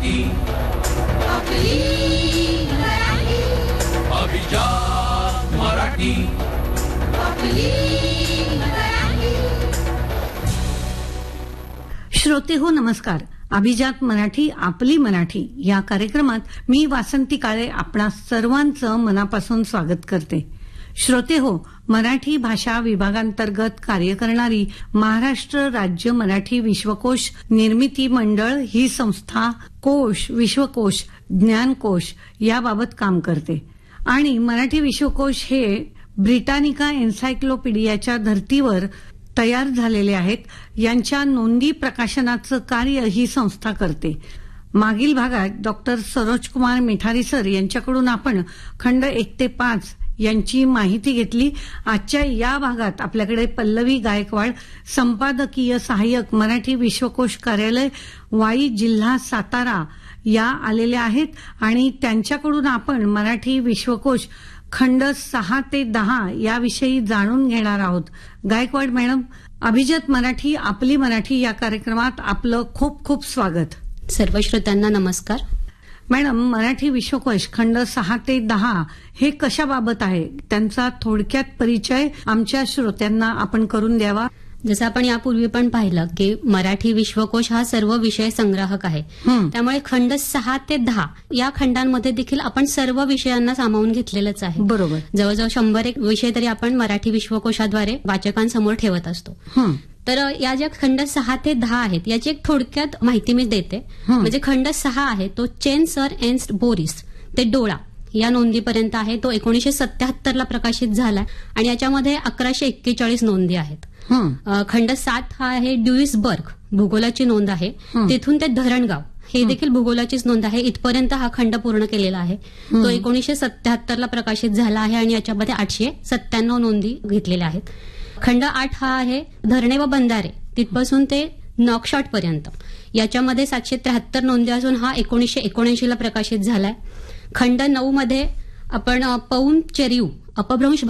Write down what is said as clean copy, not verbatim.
मराठी आपली मराठी अभिजात मराठी आपली मराठी. श्रोते हो नमस्कार. अभिजात मराठी आपली मराठी या कार्यक्रमात मी वासंती काळे आपणा सर्वांचं मनापासून स्वागत करते. श्रोते हो, मराठी भाषा विभागांतर्गत कार्य करणारी महाराष्ट्र राज्य मराठी विश्वकोश निर्मिती मंडळ ही संस्था कोश, विश्वकोश, ज्ञानकोश याबाबत काम करते आणि मराठी विश्वकोश हे ब्रिटानिका एन्सायक्लोपीडियाच्या धर्तीवर तयार झालेले आहेत. यांच्या नोंदी प्रकाशनाचं कार्य ही संस्था करते. मागील भागात डॉक्टर सरोजकुमार मिठारी सर यांच्याकडून आपण खंड 1 ते 5 यांची माहिती घेतली. आजच्या या भागात आपल्याकडे पल्लवी गायकवाड, संपादकीय सहाय्यक, मराठी विश्वकोश कार्यालय, वाई, जिल्हा सातारा या आलेल्या आहेत आणि त्यांच्याकडून आपण मराठी विश्वकोश खंड 6 ते 10 याविषयी जाणून घेणार आहोत. गायकवाड मॅडम, अभिजात मराठी आपली मराठी या कार्यक्रमात आपलं खूप खूप स्वागत. सर्व श्रोत्यांना नमस्कार. मॅडम, मराठी विश्वकोश खंड 6 ते 10 हे कशाबाबत आहे, त्यांचा थोडक्यात परिचय आमच्या श्रोत्यांना आपण करून द्यावा. जसं आपण यापूर्वी पण पाहिलं की मराठी विश्वकोश हा सर्व विषय संग्राहक आहे. त्यामुळे खंड 6 ते 10 या खंडांमध्ये देखील आपण सर्व विषयांना सामावून घेतलेलंच आहे. बरोबर. जवळजवळ 100 विषय तरी आपण मराठी विश्वकोशाद्वारे वाचकांसमोर ठेवत असतो. तर या ज्या खंड 6 ते 10 आहेत याची एक थोडक्यात माहिती मी देते. म्हणजे खंड 6 आहे तो चेन सर एन्स्ट बोरिस ते डोळा या नोंदीपर्यंत आहे. तो 1977 ला प्रकाशित झाला आणि याच्यामध्ये 1141 नोंदी आहेत. खंड 7 हा आहे ड्युईसबर्ग, भूगोलाची नोंद आहे. तिथून ते धरणगाव हे देखील भूगोलाचीच नोंद आहे. इथपर्यंत हा खंड पूर्ण केलेला आहे. तो 1977 ला प्रकाशित झाला आहे आणि याच्यामध्ये 897 नोंदी घेतलेल्या आहेत. खंड 8 हा आहे धरणे व बंधारे, तिथपासून ते नॉकशॉट पर्यंत. याच्यामध्ये 773 नोंदी असून हा 1979 ला प्रकाशित झालाय. खंड 9 मध्ये आपण पौन चेरिऊ अपभ्रंश